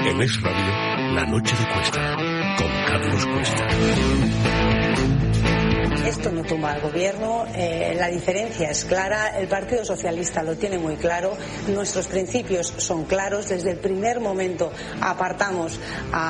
En Es Radio, La Noche de Cuesta, con Carlos Cuesta. Esto no tumba al gobierno, la diferencia es clara, el Partido Socialista lo tiene muy claro, nuestros principios son claros, desde el primer momento apartamos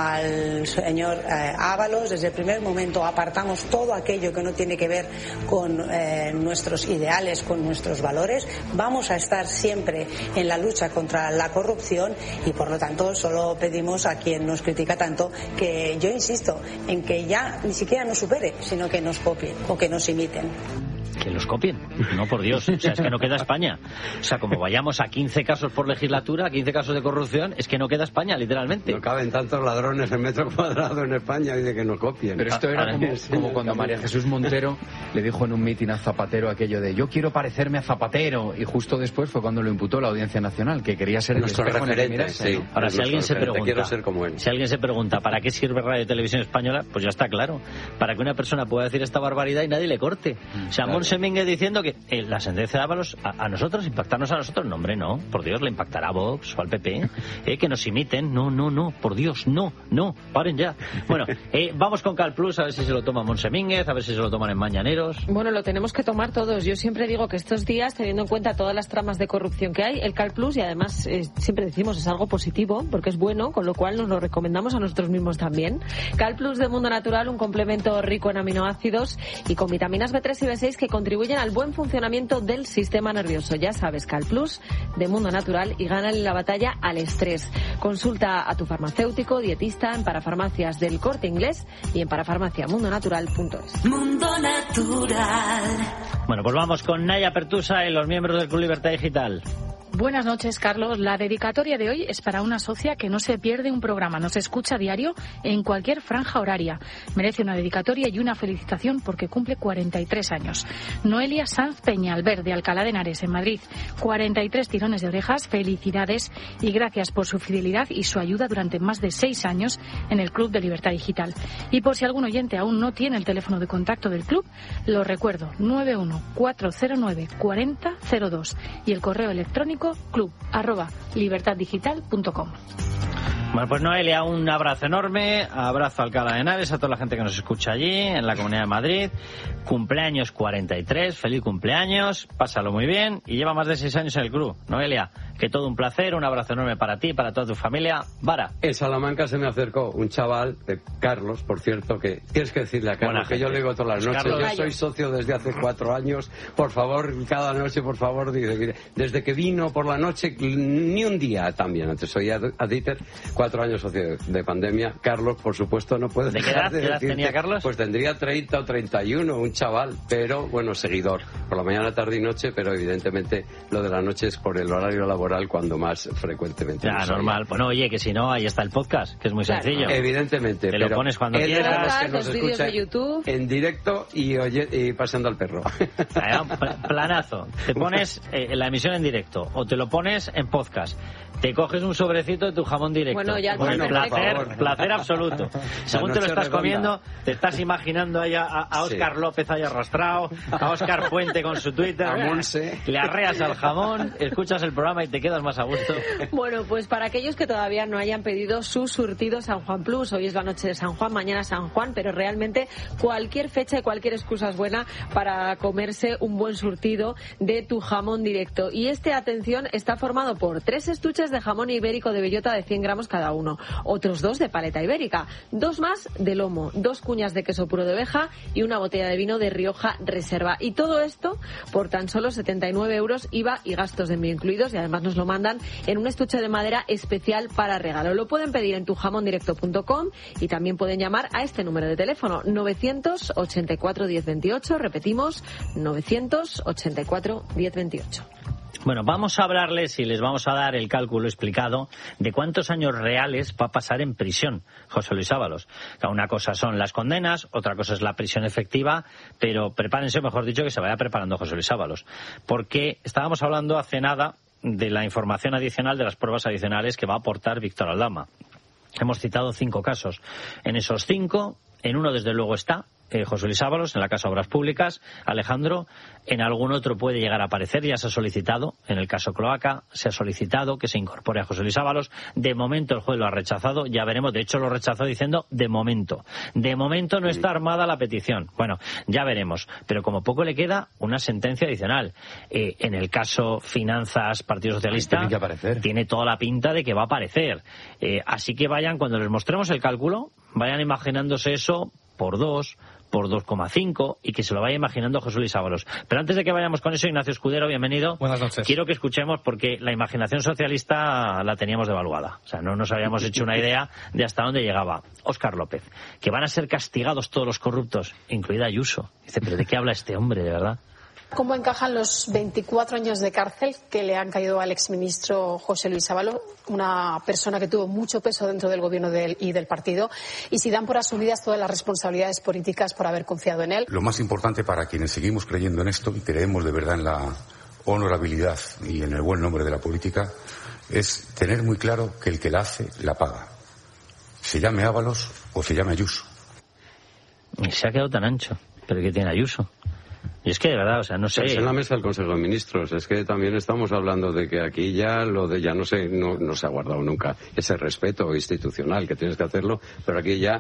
al señor Ábalos, desde el primer momento apartamos todo aquello que no tiene que ver con nuestros ideales, con nuestros valores, vamos a estar siempre en la lucha contra la corrupción y por lo tanto solo pedimos a quien nos critica tanto que yo insisto en que ya ni siquiera nos supere, sino que nos copie o que nos imiten. Que los copien, no, por Dios, o sea, es que no queda España. O sea, como vayamos a 15 casos por legislatura, 15 casos de corrupción, es que no queda España, literalmente. No caben tantos ladrones en metro cuadrado en España, dice que no copien. Pero esto era como cuando María Jesús Montero le dijo en un mitin a Zapatero aquello de yo quiero parecerme a Zapatero, y justo después fue cuando lo imputó la Audiencia Nacional, que quería ser nuestro referente, sí. Ahora, si alguien se pregunta, quiero ser como él. Si alguien se pregunta ¿para qué sirve Radio y Televisión Española? Pues ya está claro, para que una persona pueda decir esta barbaridad y nadie le corte. O sea, claro. Monse Mínguez diciendo que la sentencia de Ábalos a nosotros, impactarnos a nosotros, no, hombre, no, por Dios, le impactará a Vox o al PP, que nos imiten, no, por Dios, no, paren ya. Bueno, vamos con Cal Plus, a ver si se lo toma Monse Mínguez, a ver si se lo toman en Mañaneros. Bueno, lo tenemos que tomar todos. Yo siempre digo que estos días, teniendo en cuenta todas las tramas de corrupción que hay, el Cal Plus, y además siempre decimos es algo positivo, porque es bueno, con lo cual nos lo recomendamos a nosotros mismos también. Cal Plus de Mundo Natural, un complemento rico en aminoácidos y con vitaminas B3 y B6 que contribuyen al buen funcionamiento del sistema nervioso. Ya sabes, Cal Plus de Mundo Natural, y gánale la batalla al estrés. Consulta a tu farmacéutico, dietista en Parafarmacias del Corte Inglés y en parafarmaciamundonatural.es. Mundo Natural. Bueno, pues vamos con Naya Pertusa y los miembros del Club Libertad Digital. Buenas noches, Carlos. La dedicatoria de hoy es para una socia que no se pierde un programa, nos escucha a diario en cualquier franja horaria. Merece una dedicatoria y una felicitación porque cumple 43 años. Noelia Sanz Peñalver, de Alcalá de Henares, en Madrid. 43 tirones de orejas, felicidades y gracias por su fidelidad y su ayuda durante más de 6 años en el Club de Libertad Digital. Y por si algún oyente aún no tiene el teléfono de contacto del club, lo recuerdo, 914094002 y el correo electrónico club@libertaddigital.com. Bueno, pues Noelia, un abrazo enorme, abrazo a Alcalá de Henares, a toda la gente que nos escucha allí, en la Comunidad de Madrid. Cumpleaños 43, feliz cumpleaños, pásalo muy bien y lleva más de 6 años en el club. Noelia, que todo un placer, un abrazo enorme para ti, para toda tu familia. Vara. En Salamanca se me acercó un chaval, Carlos, por cierto, que tienes que decirle a Carlos que yo le digo todas las noches, Carlos, yo soy socio desde hace 4 años, por favor, cada noche, por favor, desde que vino por la noche, ni un día también, antes soy a Dieter, 4 años socio de pandemia. Carlos, por supuesto, no puede dejar de decirte. ¿Qué edad tenía Carlos? Pues tendría 30 o 31, un chaval, pero bueno, seguidor, por la mañana, tarde y noche, pero evidentemente lo de la noche es por el horario laboral cuando más frecuentemente. Ya, normal. Bueno, oye, que si no, ahí está el podcast, que es muy sencillo. Evidentemente. Te lo pones cuando quieras. Que nos escucha de YouTube, en directo y paseando al perro. Planazo. Te pones la emisión en directo o te lo pones en podcast. Te coges un sobrecito de tu jamón directo. Bueno, ya placer absoluto. Según te lo estás comiendo, te estás imaginando ahí a Óscar López ahí arrastrado, a Óscar Puente con su Twitter. Le arreas al jamón, escuchas el programa y te quedas más a gusto. Bueno, pues para aquellos que todavía no hayan pedido su surtido San Juan Plus, hoy es la noche de San Juan, mañana San Juan, pero realmente cualquier fecha y cualquier excusa es buena para comerse un buen surtido de tu jamón directo. Y atención, está formado por 3 estuches de jamón ibérico de bellota de 100 gramos cada uno, otros 2 de paleta ibérica, 2 más de lomo, 2 cuñas de queso puro de oveja y una botella de vino de Rioja Reserva. Y todo esto por tan solo 79 euros, IVA y gastos de envío incluidos, y además nos lo mandan en un estuche de madera especial para regalo. Lo pueden pedir en tujamondirecto.com y también pueden llamar a este número de teléfono 984 1028, repetimos 984 1028. Bueno, vamos a hablarles y les vamos a dar el cálculo explicado de cuántos años reales va a pasar en prisión José Luis Ábalos. Una cosa son las condenas, otra cosa es la prisión efectiva, pero prepárense, mejor dicho, que se vaya preparando José Luis Ábalos. Porque estábamos hablando hace nada de la información adicional, de las pruebas adicionales que va a aportar Víctor Aldama. Hemos citado 5 casos. En esos 5, en uno desde luego está José Luis Ábalos, en la caso Obras Públicas, Alejandro, en algún otro puede llegar a aparecer, ya se ha solicitado, en el caso Cloaca, se ha solicitado que se incorpore a José Luis Ábalos. De momento el juez lo ha rechazado, ya veremos, de hecho lo rechazó diciendo de momento no está armada la petición. Bueno, ya veremos, pero como poco le queda una sentencia adicional. En el caso Finanzas, Partido Socialista, tiene toda la pinta de que va a aparecer. Así que vayan, cuando les mostremos el cálculo, vayan imaginándose eso por 2, por 2,5 y que se lo vaya imaginando José Luis Ábalos. Pero antes de que vayamos con eso, Ignacio Escudero, bienvenido. Buenas noches. Quiero que escuchemos, porque la imaginación socialista la teníamos devaluada. O sea, no nos habíamos hecho una idea de hasta dónde llegaba. Óscar López, que van a ser castigados todos los corruptos, incluida Ayuso. Dice, ¿pero de qué habla este hombre, de verdad? ¿Cómo encajan los 24 años de cárcel que le han caído al exministro José Luis Ábalos, una persona que tuvo mucho peso dentro del gobierno y del partido, y si dan por asumidas todas las responsabilidades políticas por haber confiado en él? Lo más importante para quienes seguimos creyendo en esto y creemos de verdad en la honorabilidad y en el buen nombre de la política es tener muy claro que el que la hace, la paga. Se llame Ábalos o se llame Ayuso. Y se ha quedado tan ancho. ¿Pero qué tiene Ayuso? Y es que, de verdad, o sea, no sé... Es en la mesa del Consejo de Ministros. Es que también estamos hablando de que aquí ya no se ha guardado nunca ese respeto institucional, que tienes que hacerlo, pero aquí ya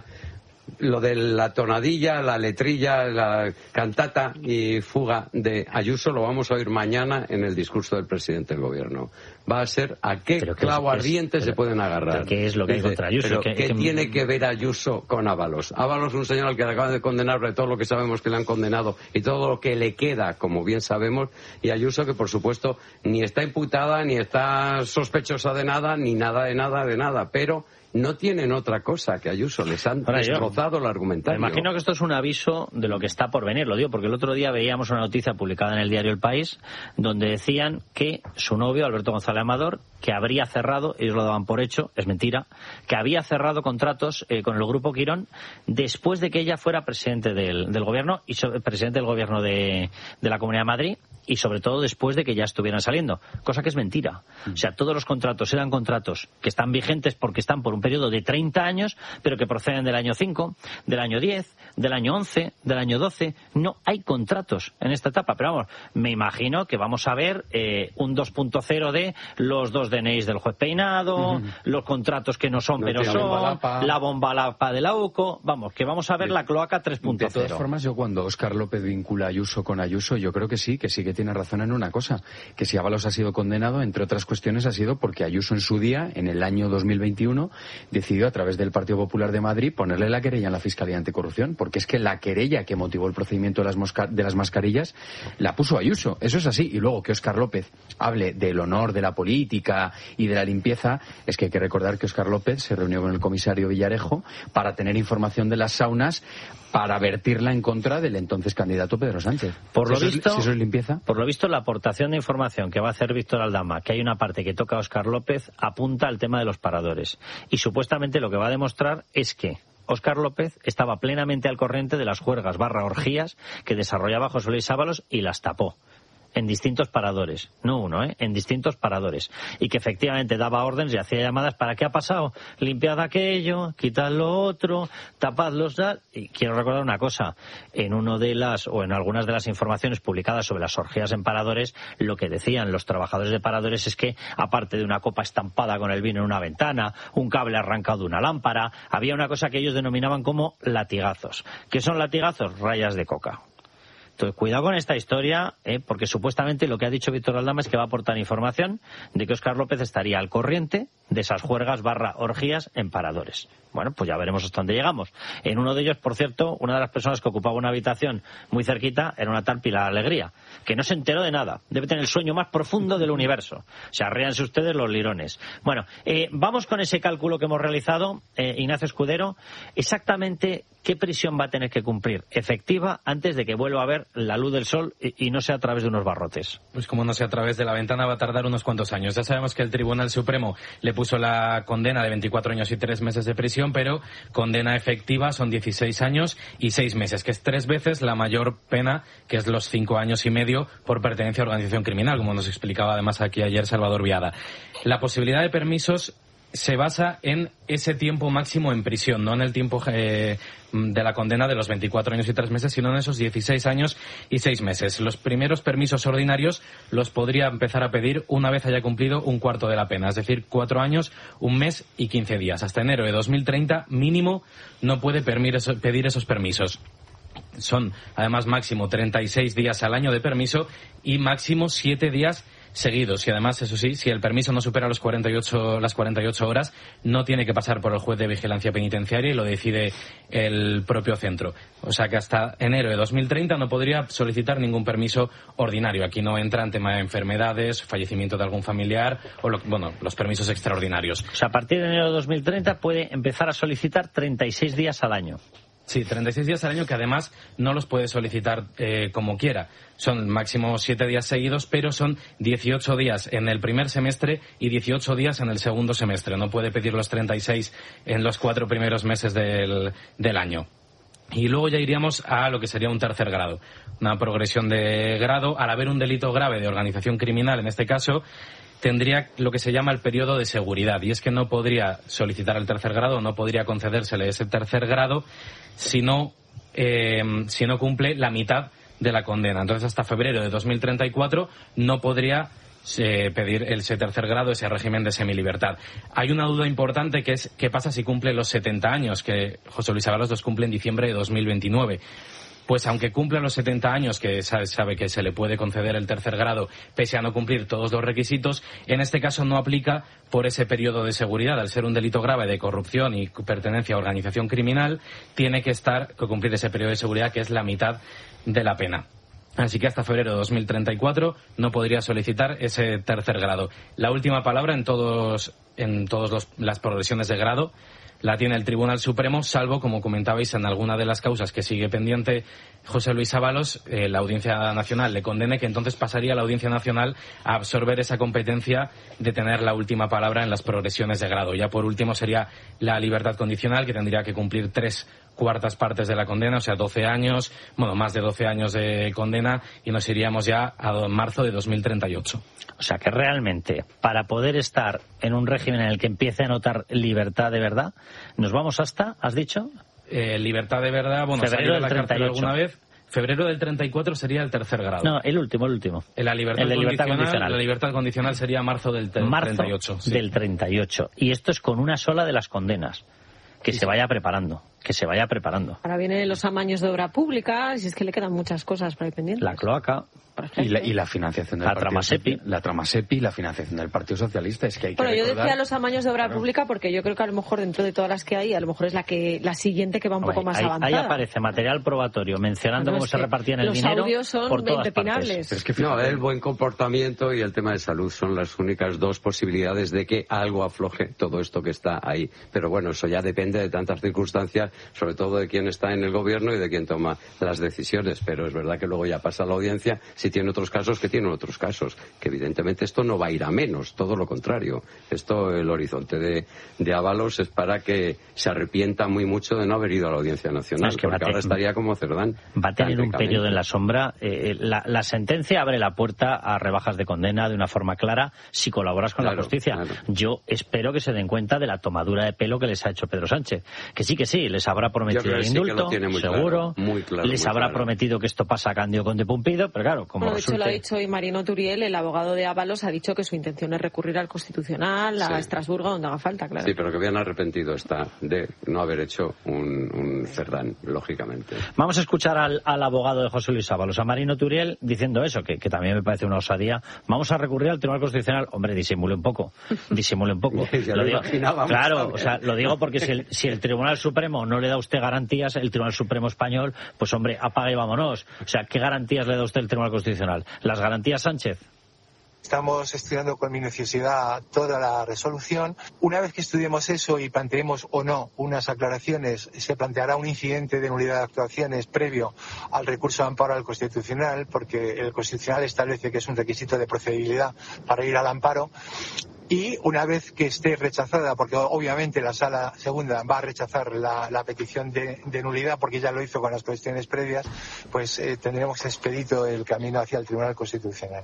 lo de la tonadilla, la letrilla, la cantata y fuga de Ayuso lo vamos a oír mañana en el discurso del presidente del Gobierno. Va a ser a qué clavo ardiente se pueden agarrar. ¿Qué es lo que hay contra Ayuso? ¿Qué tiene que ver Ayuso con Ábalos? Ábalos, un señor al que le acaban de condenar de todo lo que sabemos que le han condenado y todo lo que le queda, como bien sabemos, y Ayuso, que por supuesto ni está imputada, ni está sospechosa de nada, ni nada de nada, pero no tienen otra cosa que Ayuso. Les han destrozado el argumentario. Me imagino que esto es un aviso de lo que está por venir. Lo digo porque el otro día veíamos una noticia publicada en el diario El País donde decían que su novio, Alberto González Amador, que habría cerrado, ellos lo daban por hecho, es mentira, que había cerrado contratos con el Grupo Quirón después de que ella fuera presidente del gobierno y presidente del gobierno de la Comunidad de Madrid, y sobre todo después de que ya estuvieran saliendo, cosa que es mentira. O sea, todos los contratos eran contratos que están vigentes porque están por un periodo de 30 años, pero que proceden del año 5, del año 10, del año 11, del año 12. No hay contratos en esta etapa, pero vamos, me imagino que vamos a ver un 2.0 de los 2 DNIs del juez Peinado, los contratos que no son pero son, la bomba lapa de la UCO, vamos, que vamos a ver la cloaca 3.0. De todas formas, yo cuando Óscar López vincula a Ayuso con Ayuso, yo creo que sí que tiene razón en una cosa, que si Ábalos ha sido condenado, entre otras cuestiones, ha sido porque Ayuso en su día, en el año 2021, decidió a través del Partido Popular de Madrid ponerle la querella en la Fiscalía Anticorrupción, porque es que la querella que motivó el procedimiento de las mascarillas la puso Ayuso, eso es así. Y luego que Óscar López hable del honor de la política y de la limpieza, es que hay que recordar que Óscar López se reunió con el comisario Villarejo para tener información de las saunas, para vertirla en contra del entonces candidato Pedro Sánchez. Por lo visto, si eso es limpieza. Por lo visto, la aportación de información que va a hacer Víctor Aldama, que hay una parte que toca a Óscar López, apunta al tema de los paradores. Y supuestamente lo que va a demostrar es que Óscar López estaba plenamente al corriente de las juergas / orgías que desarrollaba José Luis Ábalos y las tapó. En distintos paradores, no uno, en distintos paradores, y que efectivamente daba órdenes y hacía llamadas para ¿qué ha pasado? Limpiad aquello, quitad lo otro, tapad los... Y quiero recordar una cosa, en algunas de las informaciones publicadas sobre las orgías en paradores, lo que decían los trabajadores de paradores es que, aparte de una copa estampada con el vino en una ventana, un cable arrancado de una lámpara, había una cosa que ellos denominaban como latigazos. ¿Qué son latigazos? Rayas de coca. Entonces, cuidado con esta historia, porque supuestamente lo que ha dicho Víctor Aldama es que va a aportar información de que Óscar López estaría al corriente de esas juergas / orgías en paradores. Bueno, pues ya veremos hasta dónde llegamos. En uno de ellos, por cierto, una de las personas que ocupaba una habitación muy cerquita era una tal Pilar Alegría, que no se enteró de nada. Debe tener el sueño más profundo del universo. O sea, ríanse ustedes los lirones. Bueno, vamos con ese cálculo que hemos realizado, Ignacio Escudero. Exactamente, ¿qué prisión va a tener que cumplir efectiva antes de que vuelva a ver la luz del sol y no sea a través de unos barrotes? Pues como no sea a través de la ventana, va a tardar unos cuantos años. Ya sabemos que el Tribunal Supremo le puso la condena de 24 años y 3 meses de prisión, pero condena efectiva son 16 años y 6 meses, que es 3 veces la mayor pena, que es los 5 años y medio por pertenencia a organización criminal, como nos explicaba además aquí ayer Salvador Viada. La posibilidad de permisos se basa en ese tiempo máximo en prisión, no en el tiempo de la condena de los 24 años y 3 meses, sino en esos 16 años y 6 meses. Los primeros permisos ordinarios los podría empezar a pedir una vez haya cumplido un cuarto de la pena, es decir, 4 años, 1 mes y 15 días. Hasta enero de 2030, mínimo, no puede pedir esos permisos. Son, además, máximo 36 días al año de permiso y máximo 7 días seguidos. Y además, eso sí, si el permiso no supera las 48 horas, no tiene que pasar por el juez de vigilancia penitenciaria y lo decide el propio centro. O sea que hasta enero de 2030 no podría solicitar ningún permiso ordinario. Aquí no entra en tema de enfermedades, fallecimiento de algún familiar o los permisos extraordinarios. O sea, a partir de enero de 2030 puede empezar a solicitar 36 días al año. Sí, 36 días al año que además no los puede solicitar como quiera. Son máximo 7 días seguidos, pero son 18 días en el primer semestre y 18 días en el segundo semestre. No puede pedir los 36 en los 4 primeros meses del año. Y luego ya iríamos a lo que sería un tercer grado. Una progresión de grado. Al haber un delito grave de organización criminal, en este caso, tendría lo que se llama el periodo de seguridad. Y es que no podría solicitar el tercer grado, no podría concedérsele ese tercer grado si no cumple la mitad de la condena. Entonces, hasta febrero de 2034 no podría pedir ese tercer grado, ese régimen de semilibertad. Hay una duda importante que es ¿qué pasa si cumple los 70 años? Que José Luis Ábalos los cumple en diciembre de 2029. Pues aunque cumpla los 70 años, que sabe que se le puede conceder el tercer grado, pese a no cumplir todos los requisitos, en este caso no aplica por ese periodo de seguridad. Al ser un delito grave de corrupción y pertenencia a organización criminal, tiene que cumplir ese periodo de seguridad, que es la mitad de la pena. Así que hasta febrero de 2034 no podría solicitar ese tercer grado. La última palabra en todas las progresiones de grado la tiene el Tribunal Supremo, salvo, como comentabais, en alguna de las causas que sigue pendiente José Luis Ábalos, la Audiencia Nacional le condene, que entonces pasaría la Audiencia Nacional a absorber esa competencia de tener la última palabra en las progresiones de grado. Ya por último sería la libertad condicional, que tendría que cumplir 3/4 partes de la condena, o sea, 12 años, más de 12 años de condena, y nos iríamos ya a marzo de 2038. O sea que realmente, para poder estar en un régimen en el que empiece a notar libertad de verdad, nos vamos hasta, ¿has dicho? Libertad de verdad, febrero del de la 38. cárcel alguna vez. Febrero del 34 sería el tercer grado. No, el último. La libertad condicional. La libertad condicional sería marzo del 38. Sí. Del 38. Y esto es con una sola de las condenas. Que se vaya preparando. Ahora vienen los amaños de obra pública, y es que le quedan muchas cosas para ir pendientes. La cloaca. Y la financiación del trama SEPI. La trama SEPI y la financiación del Partido Socialista. Es que hay que yo recordar... decía los amaños de obra pública porque yo creo que a lo mejor dentro de todas las que hay, a lo mejor es la siguiente que va un poco más avanzada. Ahí aparece material probatorio mencionando cómo se repartían el dinero. Los audios son por todas impepinables. partes. Es que el buen comportamiento y el tema de salud son las únicas 2 posibilidades de que algo afloje todo esto que está ahí. Pero bueno, eso ya depende de tantas circunstancias, sobre todo de quién está en el gobierno y de quién toma las decisiones. Pero es verdad que luego ya pasa la audiencia, si tiene otros casos que tienen otros casos, que evidentemente esto no va a ir a menos, todo lo contrario. Esto, el horizonte de Ábalos es para que se arrepienta muy mucho de no haber ido a la Audiencia Nacional, porque ahora estaría como Cerdán. Va a tener un periodo en la sombra. La sentencia abre la puerta a rebajas de condena de una forma clara si colaboras con la justicia. Claro. Yo espero que se den cuenta de la tomadura de pelo que les ha hecho Pedro Sánchez. Que sí, les habrá prometido el indulto, seguro. Muy claro, les habrá prometido que esto pasa a Cándido Conde Pumpido, pero claro, como resulte... lo ha dicho y Marino Turiel, el abogado de Ábalos, ha dicho que su intención es recurrir al Constitucional, a Estrasburgo, donde haga falta, claro. Sí, pero que bien arrepentido está de no haber hecho un Cerdán, lógicamente. Vamos a escuchar al abogado de José Luis Ábalos, a Marino Turiel, diciendo eso, que también me parece una osadía. Vamos a recurrir al Tribunal Constitucional. Hombre, disimule un poco. Lo digo, claro, o sea, lo digo porque si el Tribunal Supremo no le da a usted garantías, el Tribunal Supremo Español, pues hombre, apaga y vámonos. O sea, ¿qué garantías le da usted el Tribunal Constitucional? ¿Las garantías Sánchez? Estamos estudiando con minuciosidad toda la resolución. Una vez que estudiemos eso y planteemos o no unas aclaraciones, se planteará un incidente de nulidad de actuaciones previo al recurso de amparo al Constitucional, porque el Constitucional establece que es un requisito de procedibilidad para ir al amparo. Y una vez que esté rechazada, porque obviamente la Sala Segunda va a rechazar la petición de nulidad, porque ya lo hizo con las cuestiones previas, pues tendremos expedito el camino hacia el Tribunal Constitucional.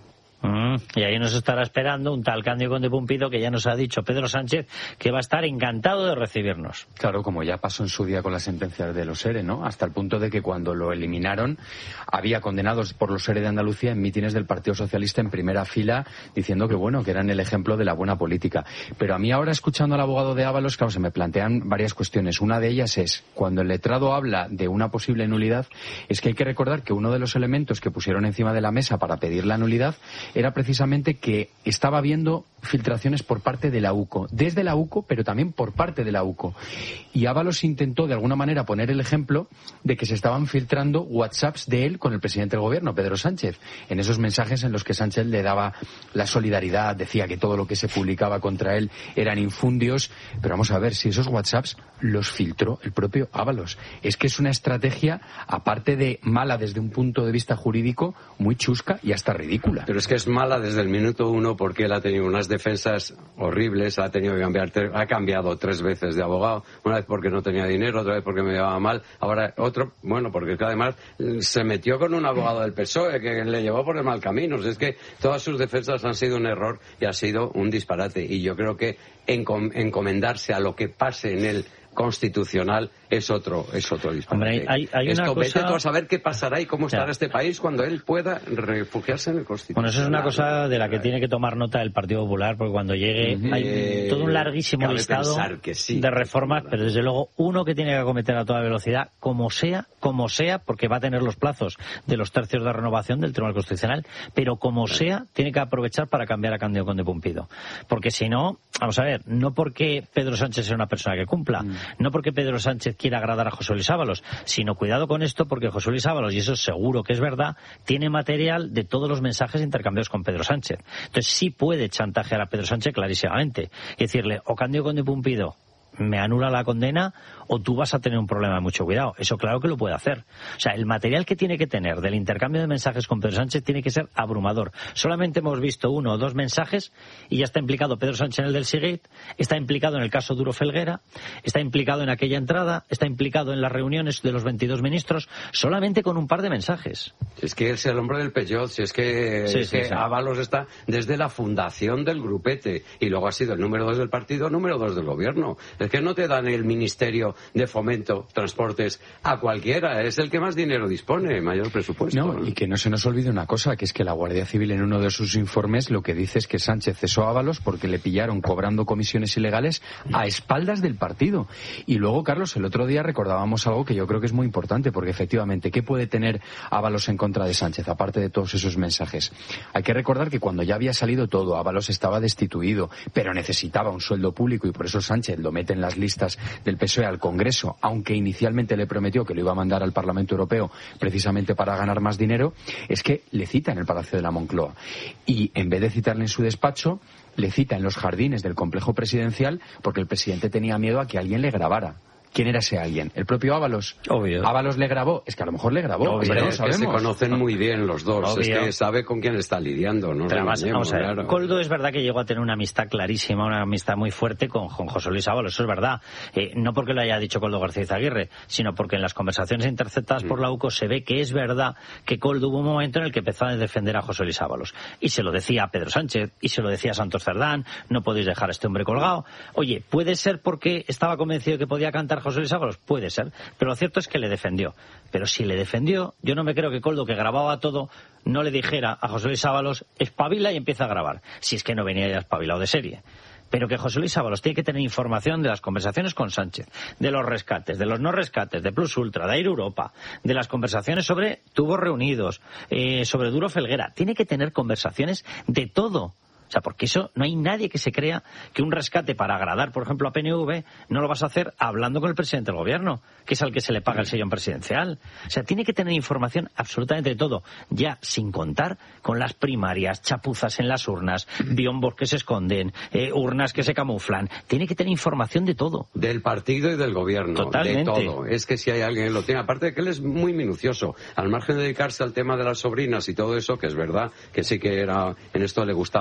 Y ahí nos estará esperando un tal Cándido Conde Pumpido, que ya nos ha dicho Pedro Sánchez que va a estar encantado de recibirnos. Claro, como ya pasó en su día con las sentencias de los ERE, ¿no? Hasta el punto de que cuando lo eliminaron había condenados por los ERE de Andalucía en mítines del Partido Socialista en primera fila, diciendo que bueno, que eran el ejemplo de la buena política. Pero a mí ahora, escuchando al abogado de Ábalos, claro, se me plantean varias cuestiones. Una de ellas es, cuando el letrado habla de una posible nulidad, es que hay que recordar que uno de los elementos que pusieron encima de la mesa para pedir la nulidad era precisamente que estaba habiendo filtraciones por parte de la UCO, desde la UCO, pero también por parte de la UCO. Y Ábalos intentó de alguna manera poner el ejemplo de que se estaban filtrando WhatsApps de él con el presidente del gobierno, Pedro Sánchez, en esos mensajes en los que Sánchez le daba la solidaridad, decía que todo lo que se publicaba contra él eran infundios. Pero vamos a ver, si esos WhatsApps los filtró el propio Ábalos. Es que es una estrategia, aparte de mala desde un punto de vista jurídico, muy chusca y hasta ridícula. Pero es que es mala desde el minuto uno, porque él ha tenido unas defensas horribles, ha tenido que cambiar, ha cambiado 3 veces de abogado, una vez porque no tenía dinero, otra vez porque me llevaba mal, ahora otro, bueno, porque además se metió con un abogado del PSOE que le llevó por el mal camino. Es que todas sus defensas han sido un error y ha sido un disparate, y yo creo que encomendarse a lo que pase en el Constitucional es otro disparate. Hombre, hay una cosa... Vete tú a saber qué pasará y cómo estará este país cuando él pueda refugiarse en el Constitucional. Bueno, eso es una cosa de la que tiene que tomar nota el Partido Popular, porque cuando llegue hay todo un larguísimo listado de reformas, pero desde luego uno que tiene que acometer a toda velocidad, como sea, porque va a tener los plazos de los tercios de renovación del Tribunal Constitucional, pero como sea, tiene que aprovechar para cambiar a Cándido Conde Pumpido. Porque si no, vamos a ver, no porque Pedro Sánchez sea una persona que cumpla, no porque Pedro Sánchez quiera agradar a José Luis Ábalos, sino cuidado con esto, porque José Luis Ábalos, y eso seguro que es verdad, tiene material de todos los mensajes intercambiados con Pedro Sánchez. Entonces sí puede chantajear a Pedro Sánchez clarísimamente y decirle, o Cándido Conde Pumpido me anula la condena, o tú vas a tener un problema de mucho cuidado. Eso claro que lo puede hacer. O sea, el material que tiene que tener del intercambio de mensajes con Pedro Sánchez tiene que ser abrumador. Solamente hemos visto 1 o 2 mensajes y ya está implicado Pedro Sánchez en el del Sigit, está implicado en el caso Duro Felguera, está implicado en aquella entrada, está implicado en las reuniones de los 22 ministros, solamente con un par de mensajes. Es que es el hombre del Peugeot, si es que, Ábalos está desde la fundación del grupete y luego ha sido el número 2 del partido, número 2 del gobierno. Es que no te dan el Ministerio de Fomento, Transportes a cualquiera, es el que más dinero dispone, mayor presupuesto. No, y que no se nos olvide una cosa, que es que la Guardia Civil en uno de sus informes lo que dice es que Sánchez cesó a Ábalos porque le pillaron cobrando comisiones ilegales a espaldas del partido. Y luego, Carlos, el otro día recordábamos algo que yo creo que es muy importante, porque efectivamente, ¿qué puede tener Ábalos en contra de Sánchez, aparte de todos esos mensajes? Hay que recordar que cuando ya había salido todo, Ábalos estaba destituido, pero necesitaba un sueldo público y por eso Sánchez lo mete en las listas del PSOE al Congreso, aunque inicialmente le prometió que lo iba a mandar al Parlamento Europeo precisamente para ganar más dinero. Es que le cita en el Palacio de la Moncloa y en vez de citarle en su despacho, le cita en los jardines del complejo presidencial, porque el presidente tenía miedo a que alguien le grabara. ¿Quién era ese alguien? ¿El propio Ábalos? Obvio. ¿Ábalos le grabó? Es que a lo mejor le grabó. Obvio, no sabemos. Se conocen muy bien los dos. Obvio. Es que sabe con quién está lidiando, ¿no? Pero además, vamos a ver, claro. Koldo es verdad que llegó a tener una amistad clarísima, una amistad muy fuerte con José Luis Ábalos, eso es verdad. No porque lo haya dicho Koldo García Izaguirre, sino porque en las conversaciones interceptadas por la UCO se ve que es verdad que Koldo hubo un momento en el que empezó a defender a José Luis Ábalos. Y se lo decía a Pedro Sánchez, y se lo decía a Santos Cerdán, no podéis dejar a este hombre colgado. Oye, ¿puede ser porque estaba convencido de que podía cantar José Luis Ábalos? Puede ser, pero lo cierto es que le defendió. Pero si le defendió, yo no me creo que Koldo, que grababa todo, no le dijera a José Luis Ábalos, espabila y empieza a grabar, si es que no venía ya espabilado de serie. Pero que José Luis Ábalos tiene que tener información de las conversaciones con Sánchez, de los rescates, de los no rescates, de Plus Ultra, de Air Europa, de las conversaciones sobre tubos reunidos, sobre Duro Felguera. Tiene que tener conversaciones de todo. O sea, porque eso no hay nadie que se crea que un rescate para agradar, por ejemplo, a PNV, no lo vas a hacer hablando con el presidente del gobierno, que es al que se le paga el sillón presidencial. O sea, tiene que tener información absolutamente de todo, ya sin contar con las primarias, chapuzas en las urnas, biombos que se esconden, urnas que se camuflan. Tiene que tener información de todo. Del partido y del gobierno. Totalmente. De todo. Es que si hay alguien que lo tiene, aparte de que él es muy minucioso, al margen de dedicarse al tema de las sobrinas y todo eso, que es verdad, que sí que era, en esto le gustaba la buena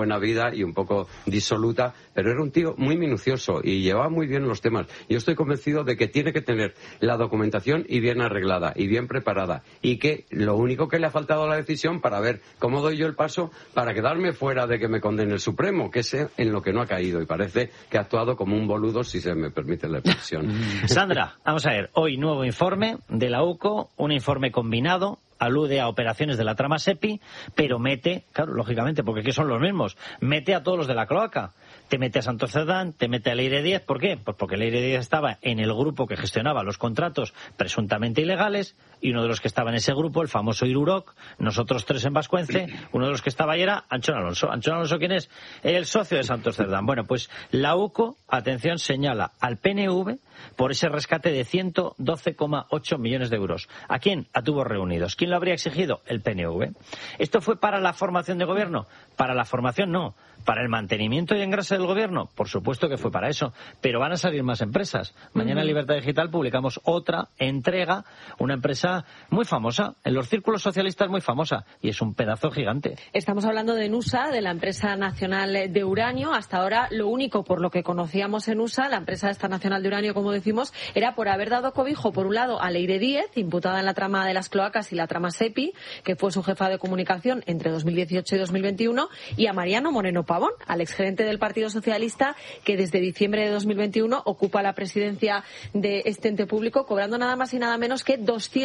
buena vida y un poco disoluta, pero era un tío muy minucioso y llevaba muy bien los temas. Yo estoy convencido de que tiene que tener la documentación y bien arreglada y bien preparada, y que lo único que le ha faltado a la decisión para ver cómo doy yo el paso para quedarme fuera de que me condene el Supremo, que es en lo que no ha caído, y parece que ha actuado como un boludo, si se me permite la expresión. Sandra, vamos a ver, hoy nuevo informe de la UCO, un informe combinado, alude a operaciones de la trama SEPI, pero mete, claro, lógicamente, porque aquí son los mismos, mete a todos los de la cloaca. Te mete a Santos Cerdán, te mete a Leire Díez. ¿Por qué? Pues porque Leire Díez estaba en el grupo que gestionaba los contratos presuntamente ilegales, y uno de los que estaba en ese grupo, el famoso Iruroc, nosotros tres en Vascuence, uno de los que estaba ahí era Anchón Alonso. ¿Anchón Alonso quién es? El socio de Santos Cerdán. Bueno, pues la UCO, atención, señala al PNV por ese rescate de 112,8 millones de euros. ¿A quién? A Tubos Reunidos. ¿Quién lo habría exigido? El PNV. ¿Esto fue para la formación de gobierno? Para la formación no. ¿Para el mantenimiento y engrase del gobierno? Por supuesto que fue para eso. Pero van a salir más empresas. Mañana en Libertad Digital publicamos otra entrega, una empresa muy famosa, en los círculos socialistas muy famosa, y es un pedazo gigante. Estamos hablando de Nusa, de la empresa nacional de uranio. Hasta ahora lo único por lo que conocíamos en Nusa, la empresa esta nacional de uranio, como decimos, era por haber dado cobijo, por un lado, a Leire Díez, imputada en la trama de las cloacas y la trama SEPI, que fue su jefa de comunicación entre 2018 y 2021, y a Mariano Moreno Pavón, al exgerente del Partido Socialista, que desde diciembre de 2021 ocupa la presidencia de este ente público, cobrando nada más y nada menos que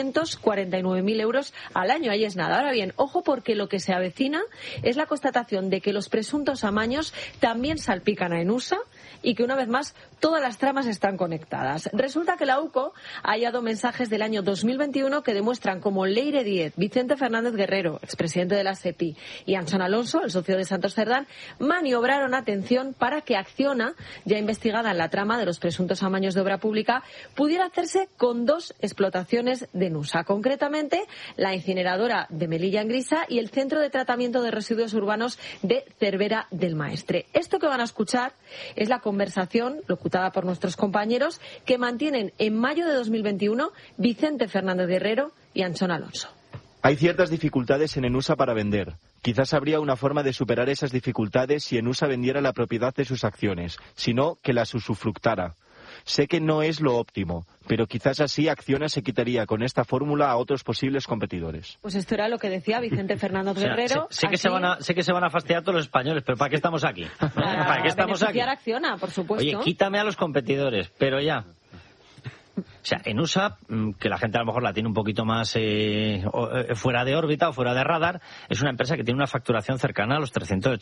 249.000 euros al año. Ahí es nada. Ahora bien, ojo, porque lo que se avecina es la constatación de que los presuntos amaños también salpican a Enusa, y que una vez más todas las tramas están conectadas. Resulta que la UCO ha hallado mensajes del año 2021 que demuestran cómo Leire Díez, Vicente Fernández Guerrero, expresidente de la SEPI, y Anchón Alonso, el socio de Santos Cerdán, maniobraron, atención, para que Acciona, ya investigada en la trama de los presuntos amaños de obra pública, pudiera hacerse con dos explotaciones de Nusa, concretamente la incineradora de Melilla en Grisa y el centro de tratamiento de residuos urbanos de Cervera del Maestre. Esto que van a escuchar es la conversación locutada por nuestros compañeros que mantienen en mayo de 2021 Vicente Fernández Guerrero y Anchón Alonso. Hay ciertas dificultades en Enusa para vender. Quizás habría una forma de superar esas dificultades si Enusa vendiera la propiedad de sus acciones, sino que las usufructara. Sé que no es lo óptimo, pero quizás así Acciona se quitaría con esta fórmula a otros posibles competidores. Pues esto era lo que decía Vicente Fernández Guerrero. Sé que se van a fastidiar todos los españoles, pero ¿para qué estamos aquí? ¿Para qué estamos aquí? Beneficiar a Acciona, por supuesto. Oye, quítame a los competidores, pero ya. O sea, Enusa, que la gente a lo mejor la tiene un poquito más fuera de órbita o fuera de radar, es una empresa que tiene una facturación cercana a los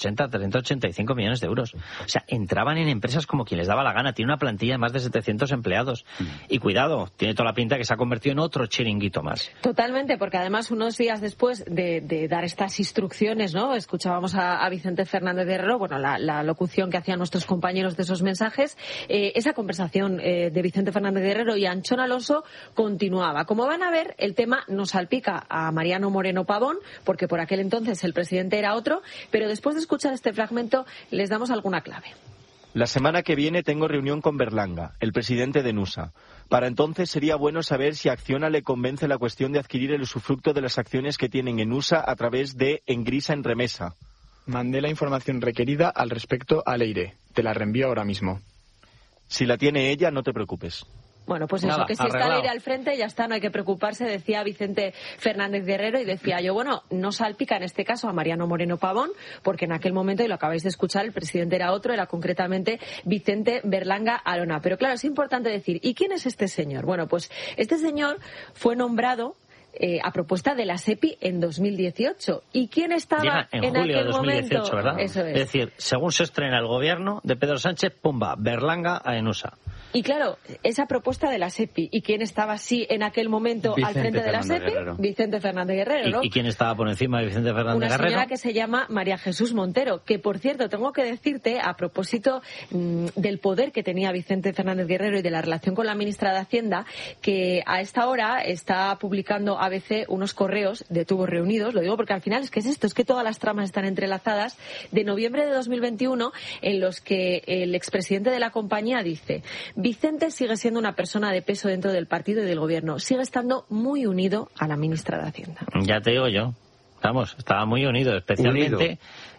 385 millones de euros. O sea, entraban en empresas como quien les daba la gana. Tiene una plantilla de más de 700 empleados. Y cuidado, tiene toda la pinta que se ha convertido en otro chiringuito más. Totalmente, porque además unos días después de dar estas instrucciones, ¿no? Escuchábamos a Vicente Fernández Guerrero, bueno, la locución que hacían nuestros compañeros de esos mensajes, esa conversación de Vicente Fernández Guerrero y Anchón Alonso continuaba. Como van a ver, el tema no salpica a Mariano Moreno Pavón, porque por aquel entonces el presidente era otro, pero después de escuchar este fragmento les damos alguna clave. La semana que viene tengo reunión con Berlanga, el presidente de Nusa. Para entonces sería bueno saber si a Acciona le convence la cuestión de adquirir el usufructo de las acciones que tienen en Nusa a través de Engrisa en Remesa. Mandé la información requerida al respecto a Leire. Te la reenvío ahora mismo. Si la tiene ella, no te preocupes. Bueno, pues eso, que si está Leire al frente, ya está, no hay que preocuparse, decía Vicente Fernández Guerrero, y decía yo, bueno, no salpica en este caso a Mariano Moreno Pavón, porque en aquel momento, y lo acabáis de escuchar, el presidente era otro, era concretamente Vicente Berlanga Arona. Pero claro, es importante decir, ¿y quién es este señor? Bueno, pues este señor fue nombrado a propuesta de la SEPI en 2018. ¿Y quién estaba en julio aquel de 2018, momento? ¿Verdad? Eso es decir, según se estrena el gobierno de Pedro Sánchez, pumba, Berlanga a Enusa. Y claro, esa propuesta de la SEPI, ¿y quién estaba así en aquel momento al frente de la SEPI? Guerrero. Vicente Fernández Guerrero, ¿no? ¿Y quién estaba por encima de Vicente Fernández Guerrero? Una señora que se llama María Jesús Montero, que por cierto, tengo que decirte, a propósito del poder que tenía Vicente Fernández Guerrero y de la relación con la ministra de Hacienda, que a esta hora está publicando ABC unos correos de Tubos Reunidos, lo digo porque al final es que es esto, es que todas las tramas están entrelazadas, de noviembre de 2021, en los que el expresidente de la compañía dice: Vicente sigue siendo una persona de peso dentro del partido y del gobierno. Sigue estando muy unido a la ministra de Hacienda. Ya te digo yo. Vamos, estaba muy unido, especialmente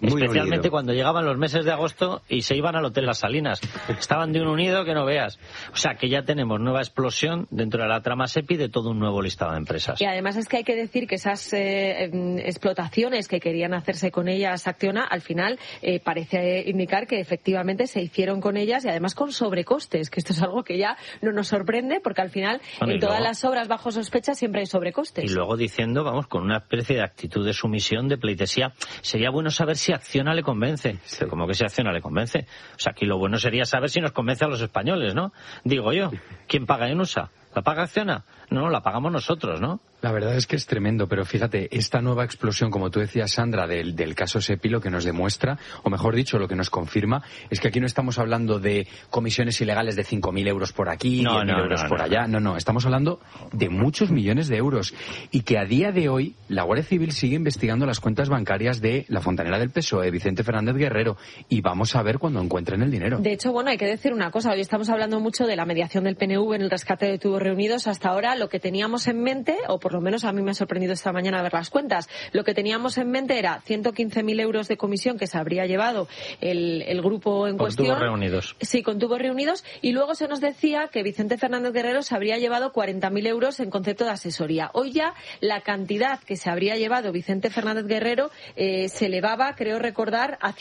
Especialmente unido. cuando llegaban los meses de agosto y se iban al Hotel Las Salinas. Estaban de un unido que no veas. O sea, que ya tenemos nueva explosión dentro de la trama SEPI de todo un nuevo listado de empresas. Y además es que hay que decir que esas explotaciones que querían hacerse con ellas Acciona, al final parece indicar que efectivamente se hicieron con ellas y además con sobrecostes, que esto es algo que ya no nos sorprende porque al final en todas las obras bajo sospecha siempre hay sobrecostes. Y luego diciendo, vamos, con una especie de actitud de sumisión, de pleitesía, sería bueno saber si Acciona le convence. Pero ¿cómo que si Acciona le convence? O sea, aquí lo bueno sería saber si nos convence a los españoles, ¿no? Digo yo, ¿quién paga en USA? ¿La paga Acciona? No, la pagamos nosotros, ¿no? La verdad es que es tremendo, pero fíjate, esta nueva explosión, como tú decías, Sandra, del caso SEPI, lo que nos demuestra, o mejor dicho, lo que nos confirma, es que aquí no estamos hablando de comisiones ilegales de 5.000 euros por aquí, 10.000 euros por allá. No, estamos hablando de muchos millones de euros. Y que a día de hoy, la Guardia Civil sigue investigando las cuentas bancarias de la fontanera del PSOE, Vicente Fernández Guerrero, y vamos a ver cuando encuentren el dinero. De hecho, bueno, hay que decir una cosa, hoy estamos hablando mucho de la mediación del PNV en el rescate de tubos reunidos. Hasta ahora lo que teníamos en mente, o por lo menos a mí me ha sorprendido esta mañana ver las cuentas, lo que teníamos en mente era 115.000 euros de comisión que se habría llevado el grupo en cuestión. Con tubos reunidos. Sí, con tubos reunidos. Y luego se nos decía que Vicente Fernández Guerrero se habría llevado 40.000 euros en concepto de asesoría. Hoy ya la cantidad que se habría llevado Vicente Fernández Guerrero se elevaba, creo recordar, a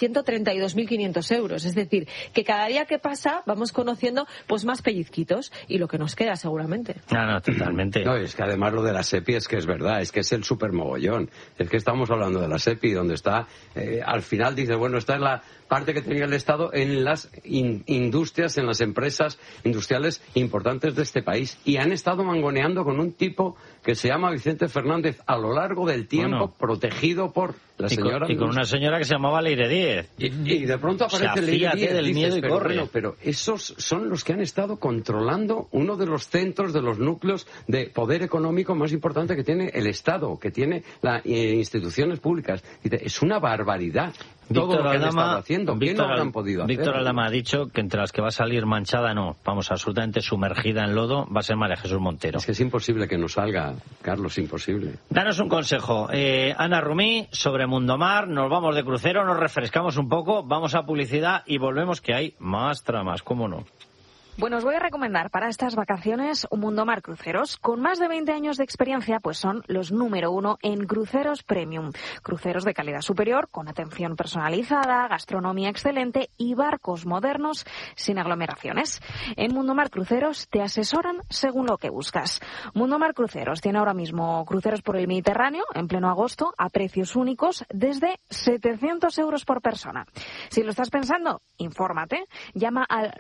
132.500 euros. Es decir, que cada día que pasa vamos conociendo pues más pellizquitos y lo que nos queda seguramente. No, totalmente. No, es que además lo de la SEPI es que es verdad, es que es el supermogollón. Es que estamos hablando de la SEPI, donde está, al final dice, bueno, esta es la parte que tenía el Estado en las industrias, en las empresas industriales importantes de este país. Y han estado mangoneando con un tipo que se llama Vicente Fernández a lo largo del tiempo, protegido por la señora... Y con una señora que se llamaba Leire Díez. Y de pronto aparece Leire Díez. Del miedo y corre. Bueno, pero esos son los que han estado controlando uno de los centros, de los núcleos de poder económico más importante que tiene el Estado, que tiene las instituciones públicas. Dice, es una barbaridad todo lo que han estado haciendo. ¿Qué no habrán podido hacer? Víctor Aldama ha dicho que entre las que va a salir manchada, no, vamos, absolutamente sumergida en lodo, va a ser María Jesús Montero. Es que es imposible que no salga, Carlos, imposible. Danos un consejo. Ana Rumí, sobre Mundomar, nos vamos de crucero, nos refrescamos un poco, vamos a publicidad y volvemos, que hay más tramas, ¿cómo no? Bueno, os voy a recomendar para estas vacaciones un Mundomar Cruceros. Con más de 20 años de experiencia, pues son los número 1 en cruceros premium. Cruceros de calidad superior, con atención personalizada, gastronomía excelente y barcos modernos sin aglomeraciones. En Mundomar Cruceros te asesoran según lo que buscas. Mundomar Cruceros tiene ahora mismo cruceros por el Mediterráneo, en pleno agosto, a precios únicos desde 700 euros por persona. Si lo estás pensando, infórmate. Llama al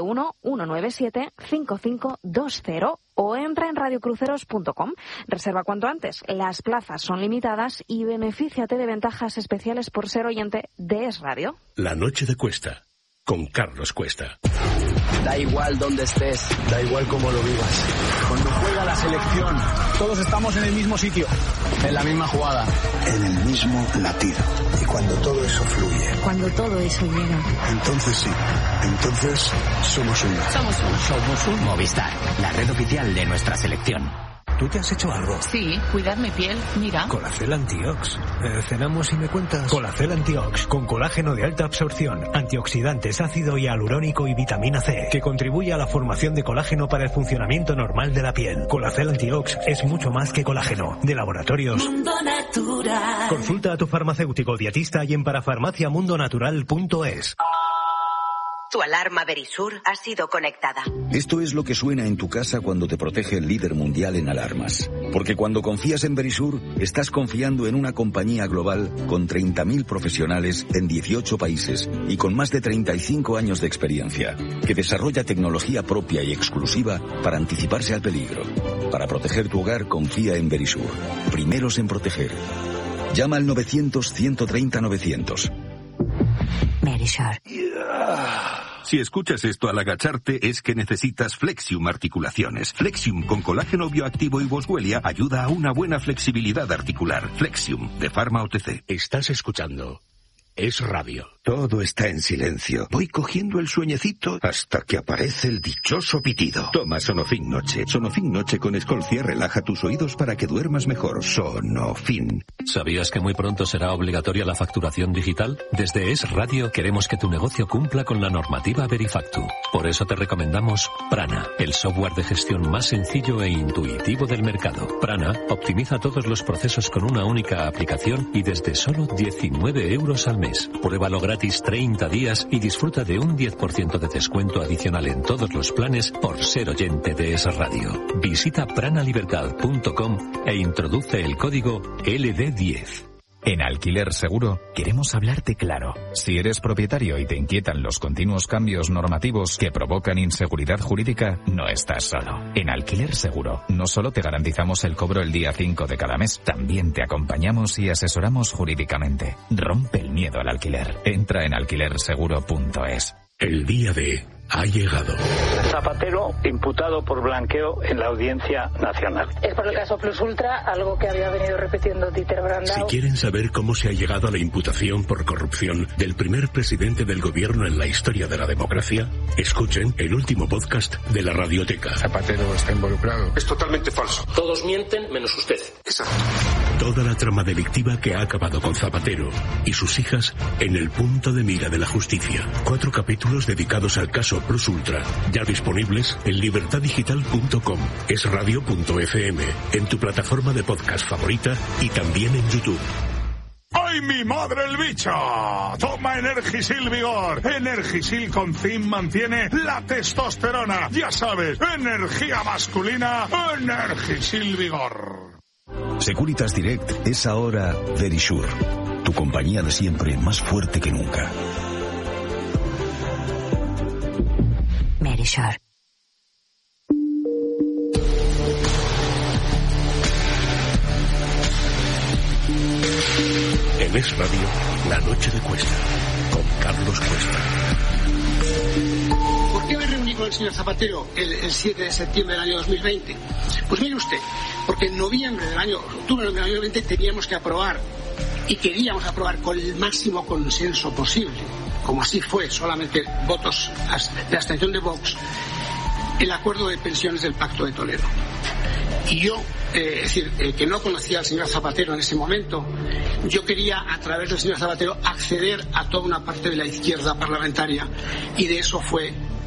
911975520 o entra en radiocruceros.com. Reserva cuanto antes. Las plazas son limitadas y benefíciate de ventajas especiales por ser oyente de Es Radio. La noche de Cuesta, con Carlos Cuesta. Da igual dónde estés, da igual cómo lo vivas. Cuando juega la selección, todos estamos en el mismo sitio, en la misma jugada, en el mismo latido. Y cuando todo eso fluye, cuando todo eso llega, entonces sí, entonces somos uno. Somos un Movistar, la red oficial de nuestra selección. ¿Tú te has hecho algo? Sí, cuidar mi piel, mira. Colacel Antiox. ¿Cenamos y me cuentas? Colacel Antiox, con colágeno de alta absorción, antioxidantes, ácido hialurónico y vitamina C, que contribuye a la formación de colágeno para el funcionamiento normal de la piel. Colacel Antiox es mucho más que colágeno. De Laboratorios Mundo Natural. Consulta a tu farmacéutico dietista y en parafarmaciamundonatural.es. Tu alarma Verisur ha sido conectada. Esto es lo que suena en tu casa cuando te protege el líder mundial en alarmas. Porque cuando confías en Verisur, estás confiando en una compañía global con 30.000 profesionales en 18 países y con más de 35 años de experiencia, que desarrolla tecnología propia y exclusiva para anticiparse al peligro. Para proteger tu hogar, confía en Verisur. Primeros en proteger. Llama al 900-130-900. Verisur. Si escuchas esto al agacharte es que necesitas Flexium Articulaciones. Flexium con colágeno bioactivo y boswellia ayuda a una buena flexibilidad articular. Flexium de Pharma OTC. Estás escuchando Es Radio. Todo está en silencio. Voy cogiendo el sueñecito hasta que aparece el dichoso pitido. Toma Sonofin Noche. Sonofin Noche con Escolcia relaja tus oídos para que duermas mejor. Sonofin. ¿Sabías que muy pronto será obligatoria la facturación digital? Desde Es Radio queremos que tu negocio cumpla con la normativa Verifactu. Por eso te recomendamos Prana, el software de gestión más sencillo e intuitivo del mercado. Prana optimiza todos los procesos con una única aplicación y desde solo 19 euros al mes. Pruébalo gratis 30 días y disfruta de un 10% de descuento adicional en todos los planes por ser oyente de Es Radio. Visita pranalibertad.com e introduce el código LD10. En Alquiler Seguro queremos hablarte claro. Si eres propietario y te inquietan los continuos cambios normativos que provocan inseguridad jurídica, no estás solo. En Alquiler Seguro no solo te garantizamos el cobro el día 5 de cada mes, también te acompañamos y asesoramos jurídicamente. Rompe el miedo al alquiler. Entra en alquilerseguro.es. El día D ha llegado. Zapatero imputado por blanqueo en la Audiencia Nacional. Es por el caso Plus Ultra, algo que había venido repitiendo Dieter Brandau. Si quieren saber cómo se ha llegado a la imputación por corrupción del primer presidente del gobierno en la historia de la democracia, escuchen el último podcast de la Radioteca. Zapatero está involucrado. Es totalmente falso. Todos mienten menos usted. Exacto. Toda la trama delictiva que ha acabado con Zapatero y sus hijas en el punto de mira de la justicia. 4 capítulos dedicados al caso Plus Ultra, ya disponibles en libertaddigital.com, esradio.fm, en tu plataforma de podcast favorita y también en YouTube. ¡Ay, mi madre el bicho! Toma Energisil Vigor. Energisil con zinc mantiene la testosterona. Ya sabes, energía masculina, Energisil Vigor. Securitas Direct es ahora Verisure, tu compañía de siempre más fuerte que nunca. Verisure. En Es Radio, La Noche de Cuesta, con Carlos Cuesta. ¿Por qué me reuní con el señor Zapatero el 7 de septiembre del año 2020? Pues mire usted, porque en octubre del año 2020 teníamos que aprobar y queríamos aprobar con el máximo consenso posible, como así fue, solamente votos de abstención de Vox, el acuerdo de pensiones del Pacto de Toledo. Y yo, que no conocía al señor Zapatero en ese momento, yo quería, a través del señor Zapatero, acceder a toda una parte de la izquierda parlamentaria, y de eso fue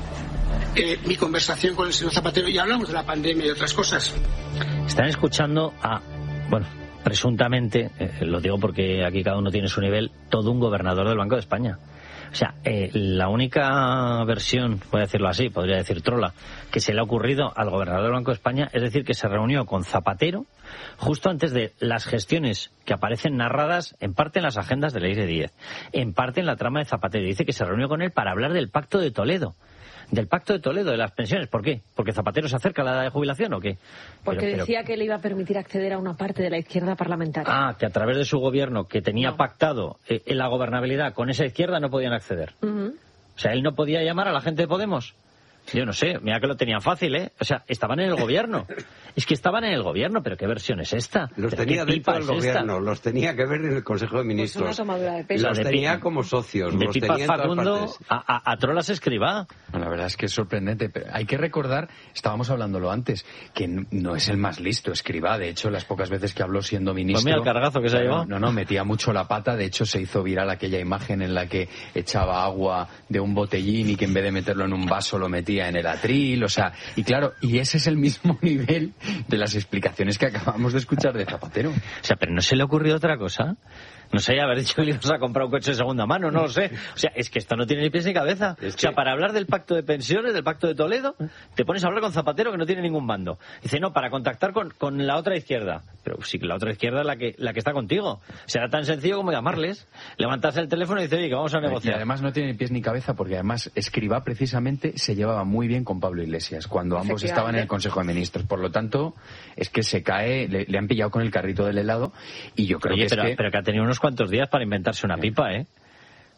mi conversación con el señor Zapatero, y hablamos de la pandemia y otras cosas. Están escuchando a, bueno, presuntamente, lo digo porque aquí cada uno tiene su nivel, todo un gobernador del Banco de España. O sea, la única versión, voy a decirlo así, podría decir trola, que se le ha ocurrido al gobernador del Banco de España es decir que se reunió con Zapatero justo antes de las gestiones que aparecen narradas en parte en las agendas de la IR10, en parte en la trama de Zapatero. Dice que se reunió con él para hablar del Pacto de Toledo. Del Pacto de Toledo, de las pensiones. ¿Por qué? ¿Porque Zapatero se acerca a la edad de jubilación o qué? Porque decía que le iba a permitir acceder a una parte de la izquierda parlamentaria. Ah, que a través de su gobierno, que tenía pactado la gobernabilidad con esa izquierda, no podían acceder. O sea, él no podía llamar a la gente de Podemos. Yo no sé, mira que lo tenían fácil, ¿eh? O sea, estaban en el gobierno. Es que estaban en el gobierno, pero ¿qué versión es esta? Los tenía dentro del gobierno, los tenía que ver en el Consejo de Ministros. Pues una tomadura de peso. Los tenía como socios, de los Pipa tenía en todas Facundo partes. a Trolas Escribá. Bueno, la verdad es que es sorprendente, pero hay que recordar, estábamos hablándolo antes, que no es el más listo Escribá. De hecho, las pocas veces que habló siendo ministro... Pues mira el cargazo que se ha llevado. No, metía mucho la pata. De hecho, se hizo viral aquella imagen en la que echaba agua de un botellín y que en vez de meterlo en un vaso lo metía en el atril. O sea, y claro, y ese es el mismo nivel de las explicaciones que acabamos de escuchar de Zapatero. O sea, pero ¿no se le ocurrió otra cosa? No sé, haber dicho que le ibas a comprar un coche de segunda mano, no lo sé. O sea, es que esto no tiene ni pies ni cabeza. O sea, para hablar del pacto de pensiones, del pacto de Toledo, te pones a hablar con Zapatero que no tiene ningún bando. Dice, no, para contactar con la otra izquierda. Pero sí, la otra izquierda es la que está contigo. Será tan sencillo como llamarles, levantarse el teléfono y decir, oye, que vamos a negociar. Y además no tiene ni pies ni cabeza porque además Escrivá precisamente se llevaba muy bien con Pablo Iglesias cuando ambos estaban en el Consejo de Ministros. Por lo tanto, es que se cae, le han pillado con el carrito del helado y yo creo pero que que ha tenido unos cuantos días para inventarse una pipa, ¿eh? O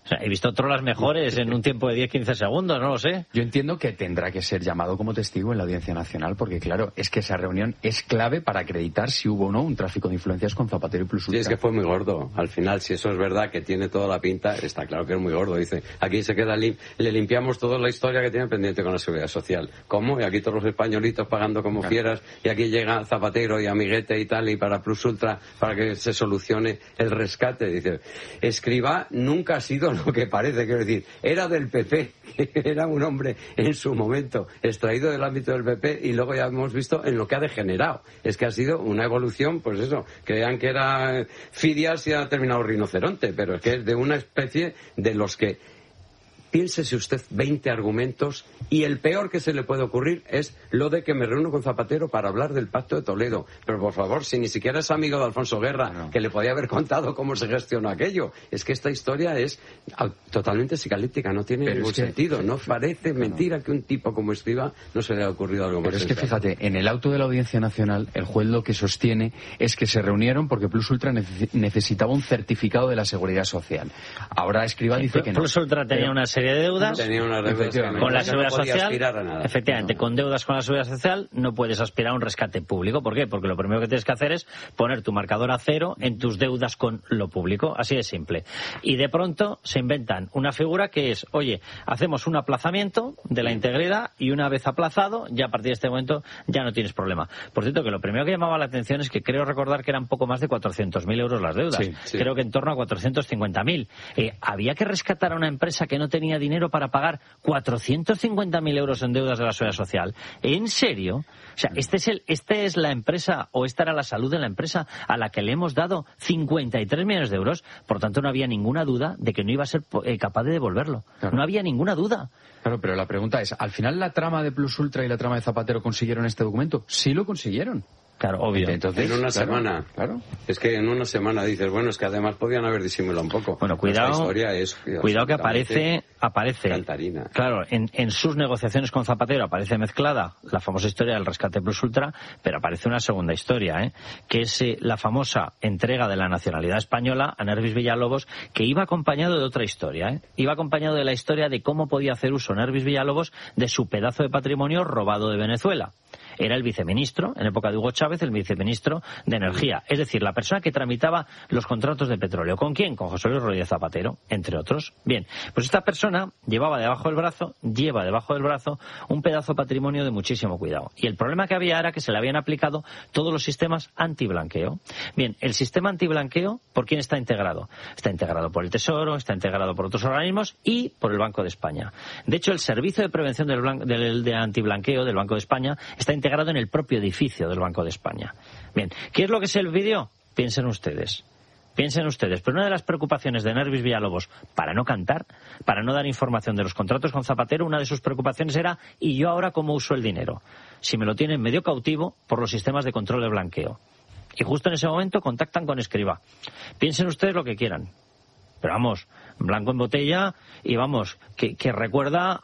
O sea, he visto trolas mejores en un tiempo de 10-15 segundos, no lo sé. Yo entiendo que tendrá que ser llamado como testigo en la Audiencia Nacional, porque claro, es que esa reunión es clave para acreditar si hubo o no un tráfico de influencias con Zapatero y Plus Ultra. Sí, es que fue muy gordo. Al final, si eso es verdad, que tiene toda la pinta, está claro que es muy gordo. Dice, aquí se queda le limpiamos toda la historia que tiene pendiente con la Seguridad Social. ¿Cómo? Y aquí todos los españolitos pagando como fieras, y aquí llega Zapatero y Amiguete y tal, y para Plus Ultra, para que se solucione el rescate. Dice, Escrivá nunca ha sido lo que parece, quiero decir, era del PP, era un hombre en su momento extraído del ámbito del PP, y luego ya hemos visto en lo que ha degenerado. Es que ha sido una evolución, pues eso, creían que era Fidias y ha terminado rinoceronte, pero es que es de una especie de los que... Piénsese usted 20 argumentos y el peor que se le puede ocurrir es lo de que me reúno con Zapatero para hablar del Pacto de Toledo. Pero por favor, si ni siquiera es amigo de Alfonso Guerra, que le podía haber contado cómo se gestionó aquello. Es que esta historia es totalmente psicalíptica, no tiene ningún sentido. No parece mentira que un tipo como Escrivá no se le haya ocurrido algo más. Pero es que fíjate, en el auto de la Audiencia Nacional, el juez lo que sostiene es que se reunieron porque Plus Ultra necesitaba un certificado de la Seguridad Social. Ahora Escrivá dice que no. Plus Ultra tenía una serie de deudas, tenía una deuda con la Seguridad Social, efectivamente, no. Con deudas con la Seguridad Social no puedes aspirar a un rescate público. ¿Por qué? Porque lo primero que tienes que hacer es poner tu marcador a cero en tus deudas con lo público, así de simple. Y de pronto se inventan una figura que es, oye, hacemos un aplazamiento de la integridad y una vez aplazado, ya a partir de este momento ya no tienes problema. Por cierto, que lo primero que llamaba la atención es que creo recordar que eran poco más de 400.000 euros las deudas. Sí. Creo que en torno a 450.000. Había que rescatar a una empresa que no tenía dinero para pagar 450.000 euros en deudas de la Seguridad Social. ¿En serio? O sea, esta es la empresa, o esta era la salud de la empresa a la que le hemos dado 53 millones de euros. Por tanto, no había ninguna duda de que no iba a ser capaz de devolverlo. Claro. No había ninguna duda. Claro, pero la pregunta es, ¿al final la trama de Plus Ultra y la trama de Zapatero consiguieron este documento? Sí lo consiguieron. Claro, obvio. Entonces, en una semana. Claro. Es que en una semana dices, bueno, es que además podían haber disimulado un poco. Bueno, cuidado. Esta historia es cuidado que aparece. Cantarina. Claro, en sus negociaciones con Zapatero aparece mezclada la famosa historia del rescate Plus Ultra, pero aparece una segunda historia, que es la famosa entrega de la nacionalidad española a Nervis Villalobos, que iba acompañado de otra historia, Iba acompañado de la historia de cómo podía hacer uso Nervis Villalobos de su pedazo de patrimonio robado de Venezuela. Era el viceministro, en época de Hugo Chávez, el viceministro de Energía. Es decir, la persona que tramitaba los contratos de petróleo. ¿Con quién? Con José Luis Rodríguez Zapatero, entre otros. Bien, pues esta persona lleva debajo del brazo un pedazo de patrimonio de muchísimo cuidado. Y el problema que había era que se le habían aplicado todos los sistemas antiblanqueo. Bien, el sistema antiblanqueo, ¿por quién está integrado? Está integrado por el Tesoro, está integrado por otros organismos y por el Banco de España. De hecho, el Servicio de Prevención de Antiblanqueo del Banco de España está integrado en el propio edificio del Banco de España. Bien, ¿qué es lo que se le pidió? Piensen ustedes. Pero una de las preocupaciones de Nervis Villalobos, para no cantar, para no dar información de los contratos con Zapatero, una de sus preocupaciones era, ¿y yo ahora cómo uso el dinero? Si me lo tienen medio cautivo por los sistemas de control de blanqueo. Y justo en ese momento contactan con Escrivá. Piensen ustedes lo que quieran. Pero vamos, blanco en botella y vamos, que recuerda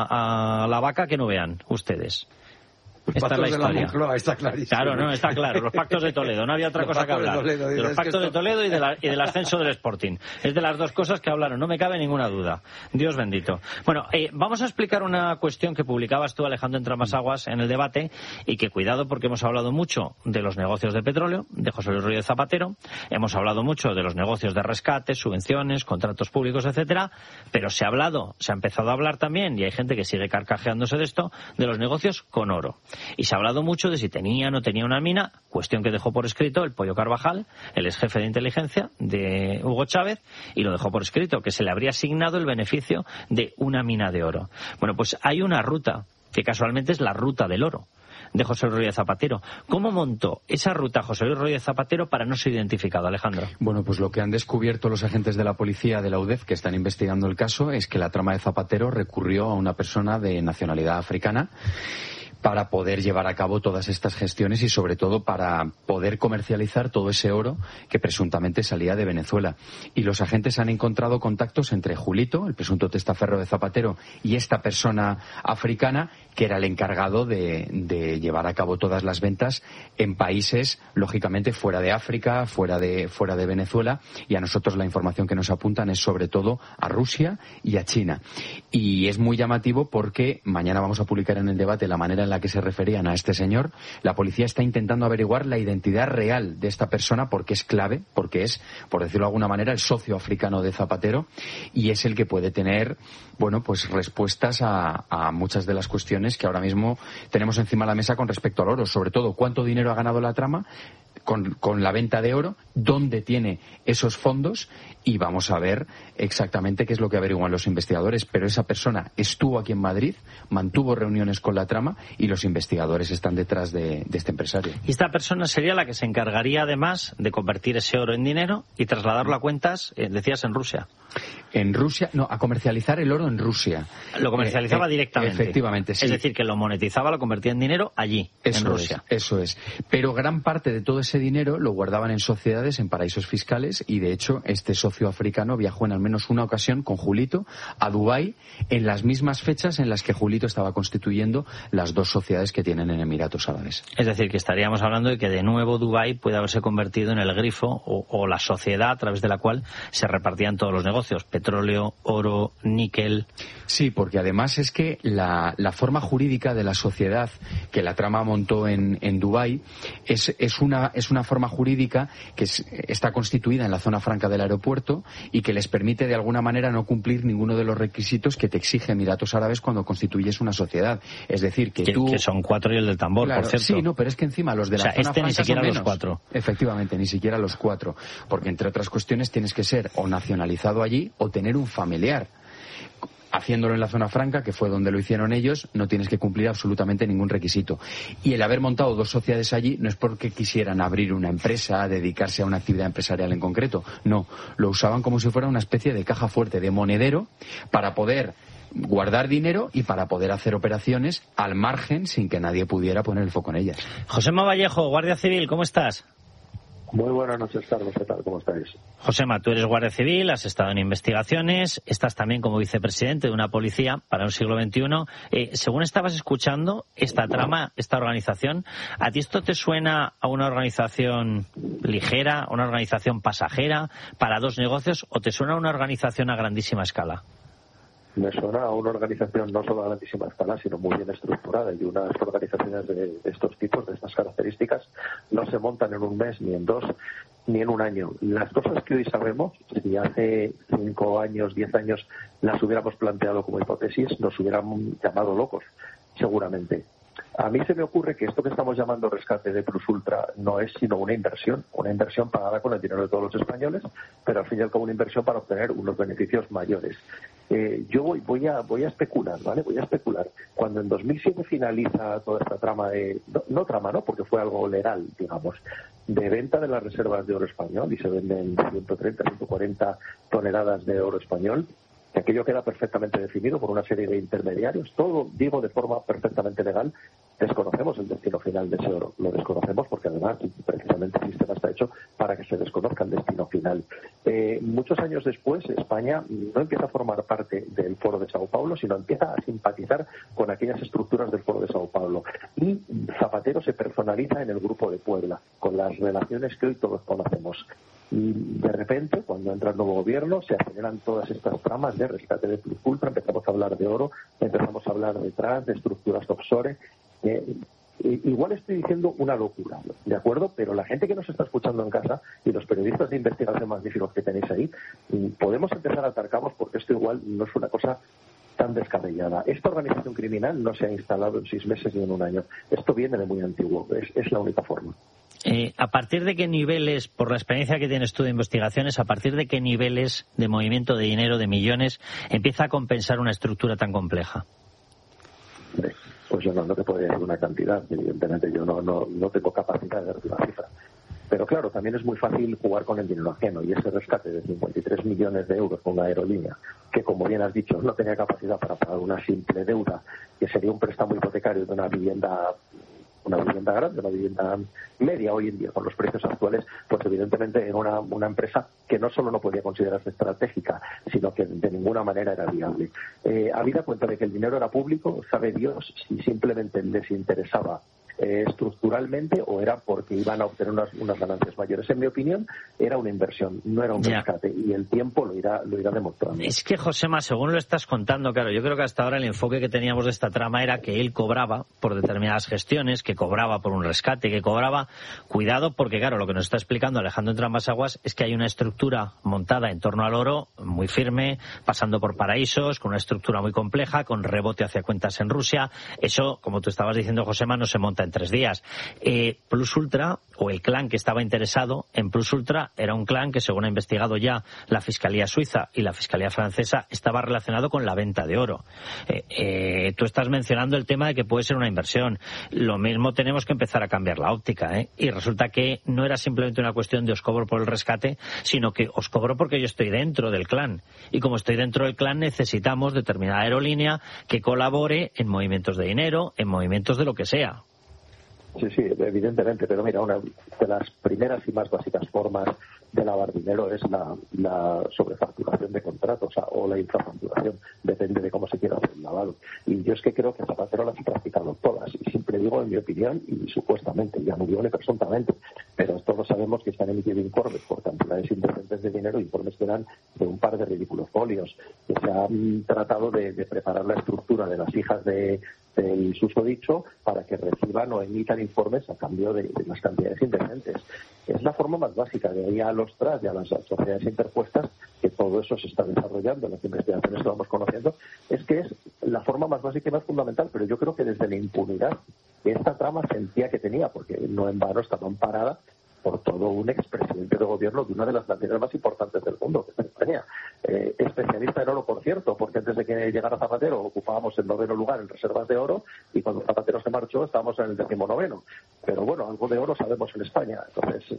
a la vaca que no vean ustedes. Esta es la historia. Moncloa, está clarísimo. Claro, no, está claro. Los pactos de Toledo. No había otra cosa que hablar. De los pactos de Toledo y del ascenso del Sporting. Es de las dos cosas que hablaron. No me cabe ninguna duda. Dios bendito. Bueno, vamos a explicar una cuestión que publicabas tú, Alejandro Entramasaguas, en el debate, y que cuidado porque hemos hablado mucho de los negocios de petróleo, de José Luis Rodríguez Zapatero. Hemos hablado mucho de los negocios de rescate, subvenciones, contratos públicos, etcétera. Pero se ha empezado a hablar también, y hay gente que sigue carcajeándose de esto, de los negocios con oro. Y se ha hablado mucho de si tenía o no tenía una mina, cuestión que dejó por escrito el Pollo Carvajal, el ex jefe de inteligencia de Hugo Chávez, y lo dejó por escrito, que se le habría asignado el beneficio de una mina de oro. Bueno, pues hay una ruta, que casualmente es la ruta del oro, de José Luis Rodríguez Zapatero. ¿Cómo montó esa ruta José Luis Rodríguez Zapatero para no ser identificado, Alejandro? Bueno, pues lo que han descubierto los agentes de la policía de la UDEF que están investigando el caso es que la trama de Zapatero recurrió a una persona de nacionalidad africana para poder llevar a cabo todas estas gestiones y sobre todo para poder comercializar todo ese oro que presuntamente salía de Venezuela. Y los agentes han encontrado contactos entre Julito, el presunto testaferro de Zapatero, y esta persona africana, que era el encargado de llevar a cabo todas las ventas en países, lógicamente, fuera de África, fuera de Venezuela, y a nosotros la información que nos apuntan es sobre todo a Rusia y a China. Y es muy llamativo porque mañana vamos a publicar en el debate la manera en la que se referían a este señor. La policía está intentando averiguar la identidad real de esta persona porque es clave, porque es, por decirlo de alguna manera, el socio africano de Zapatero, y es el que puede tener, bueno, pues respuestas a muchas de las cuestiones que ahora mismo tenemos encima de la mesa con respecto al oro, sobre todo cuánto dinero ha ganado la trama con la venta de oro, dónde tiene esos fondos, y vamos a ver exactamente qué es lo que averiguan los investigadores. Pero esa persona estuvo aquí en Madrid, mantuvo reuniones con la trama, y los investigadores están detrás de este empresario. Y esta persona sería la que se encargaría además de convertir ese oro en dinero y trasladarlo a cuentas, decías, en Rusia. En Rusia, no, a comercializar el oro en Rusia. Lo comercializaba directamente. Efectivamente, sí. Es decir, que lo monetizaba, lo convertía en dinero allí, en Rusia. Eso es. Pero gran parte de todo ese dinero lo guardaban en sociedades, en paraísos fiscales, y de hecho este socio africano viajó en al menos una ocasión con Julito a Dubái en las mismas fechas en las que Julito estaba constituyendo las dos sociedades que tienen en Emiratos Árabes. Es decir, que estaríamos hablando de que de nuevo Dubái puede haberse convertido en el grifo o la sociedad a través de la cual se repartían todos los negocios: petróleo, oro, níquel. Sí, porque además es que la forma jurídica de la sociedad que la trama montó en Dubái es una forma jurídica que está constituida en la zona franca del aeropuerto y que les permite de alguna manera no cumplir ninguno de los requisitos que te exige Emiratos Árabes cuando constituyes una sociedad. Es decir, que tú... Que son 4 y el del tambor, claro, por cierto. Sí, no, pero es que encima los de la zona franca ni siquiera son los menos. 4. Efectivamente, ni siquiera los 4. Porque entre otras cuestiones tienes que ser o nacionalizado allí o tener un familiar. Haciéndolo en la zona franca, que fue donde lo hicieron ellos, no tienes que cumplir absolutamente ningún requisito. Y el haber montado 2 sociedades allí no es porque quisieran abrir una empresa, dedicarse a una actividad empresarial en concreto. No, lo usaban como si fuera una especie de caja fuerte, de monedero, para poder guardar dinero y para poder hacer operaciones al margen sin que nadie pudiera poner el foco en ellas. Josema Vallejo, Guardia Civil, ¿cómo estás? Muy buenas noches, Carlos. ¿Qué tal? ¿Cómo estáis? Josema, tú eres guardia civil, has estado en investigaciones, estás también como vicepresidente de una policía para un siglo XXI. Según estabas escuchando esta trama, esta organización, ¿a ti esto te suena a una organización ligera, a una organización pasajera para 2 negocios, o te suena a una organización a grandísima escala? Me suena a una organización no solo a grandísima escala, sino muy bien estructurada, y unas organizaciones de estos tipos, de estas características, no se montan en un mes, ni en 2, ni en un año. Las cosas que hoy sabemos, si hace 5 años, 10 años las hubiéramos planteado como hipótesis, nos hubieran llamado locos, seguramente. A mí se me ocurre que esto que estamos llamando rescate de Plus Ultra no es sino una inversión pagada con el dinero de todos los españoles, pero al fin y al cabo una inversión para obtener unos beneficios mayores. Yo voy a especular, ¿vale? Voy a especular. Cuando en 2007 finaliza toda esta trama no, porque fue algo legal, digamos, de venta de las reservas de oro español, y se venden 130, 140 toneladas de oro español, que aquello queda perfectamente definido por una serie de intermediarios, todo, digo, de forma perfectamente legal. Desconocemos el destino final de ese oro, lo desconocemos porque además precisamente el sistema está hecho para que se desconozca el destino final. Muchos años después, España no empieza a formar parte del Foro de Sao Paulo, sino empieza a simpatizar con aquellas estructuras del Foro de Sao Paulo, y Zapatero se personaliza en el Grupo de Puebla, con las relaciones que hoy todos conocemos. Y de repente, cuando entra el nuevo gobierno, se aceleran todas estas tramas de rescate de Plus Ultra, empezamos a hablar de oro, empezamos a hablar detrás de estructuras offshore. Igual estoy diciendo una locura, ¿de acuerdo? Pero la gente que nos está escuchando en casa y los periodistas de investigación magníficos que tenéis ahí, podemos empezar a atar cabos, porque esto igual no es una cosa tan descabellada. Esta organización criminal no se ha instalado en 6 meses ni en un año. Esto viene de muy antiguo, es la única forma. ¿A partir de qué niveles, por la experiencia que tienes tú de investigaciones, a partir de qué niveles de movimiento de dinero, de millones, empieza a compensar una estructura tan compleja? Pues yo no te podría decir una cantidad, evidentemente yo no tengo capacidad de dar una cifra. Pero claro, también es muy fácil jugar con el dinero ajeno, y ese rescate de 53 millones de euros con una aerolínea que, como bien has dicho, no tenía capacidad para pagar una simple deuda, que sería un préstamo hipotecario de una vivienda una vivienda grande, una vivienda media hoy en día con los precios actuales, pues evidentemente era una empresa que no solo no podía considerarse estratégica, sino que de ninguna manera era viable. Habida cuenta de que el dinero era público, sabe Dios si simplemente les interesaba estructuralmente o era porque iban a obtener unas ganancias mayores. En mi opinión, era una inversión, no era un rescate, y el tiempo lo irá demostrando. Es que, Josema, según lo estás contando, claro, yo creo que hasta ahora el enfoque que teníamos de esta trama era que él cobraba por determinadas gestiones, que cobraba por un rescate, que cobraba. Cuidado, porque claro, lo que nos está explicando Alejandro Entrambas-Aguas es que hay una estructura montada en torno al oro muy firme, pasando por paraísos, con una estructura muy compleja, con rebote hacia cuentas en Rusia. Eso, como tú estabas diciendo, Josema, no se monta en 3 días. Plus Ultra, o el clan que estaba interesado en Plus Ultra, era un clan que, según ha investigado ya la Fiscalía Suiza y la Fiscalía Francesa, estaba relacionado con la venta de oro. Tú estás mencionando el tema de que puede ser una inversión. Lo mismo tenemos que empezar a cambiar la óptica, y resulta que no era simplemente una cuestión de os cobro por el rescate, sino que os cobro porque yo estoy dentro del clan. Y como estoy dentro del clan, necesitamos determinada aerolínea que colabore en movimientos de dinero, en movimientos de lo que sea. Sí, evidentemente, pero mira, una de las primeras y más básicas formas de lavar dinero es la sobrefacturación de contratos o la infrafacturación, depende de cómo se quiera hacer el lavado. Y yo es que creo que Zapatero las ha practicado todas, y siempre digo en mi opinión, y supuestamente, ya no digo ni presuntamente, pero todos sabemos que se han emitido informes por cantidades indecentes de dinero, informes que eran de un par de ridículos folios, que se han tratado de preparar la estructura de las hijas del susodicho para que reciban o emitan informes a cambio de las cantidades indecentes. Es la forma más básica, de ahí a los TRAS y a las sociedades interpuestas, que todo eso se está desarrollando, las investigaciones que vamos conociendo, es que es la forma más básica y más fundamental, pero yo creo que desde la impunidad que esta trama sentía que tenía, porque no en vano estaba amparada por todo un expresidente de gobierno de una de las naciones más importantes del mundo, que es España. Especialista en oro, por cierto, porque antes de que llegara Zapatero ocupábamos el 9º lugar en reservas de oro, y cuando Zapatero se marchó estábamos en el 19º. Pero bueno, algo de oro sabemos en España. Entonces,